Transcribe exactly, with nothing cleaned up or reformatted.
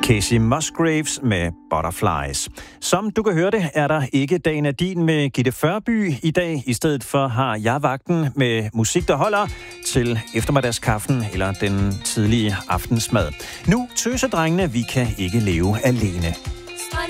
Casey Musgraves med Butterflies. Som du kan høre det, er der ikke Dagen er din med Gitte Førby i dag. I stedet for har jeg vagten med musik, der holder til eftermiddagskaffen eller den tidlige aftensmad. Nu, tøsedrengene, vi kan ikke leve alene.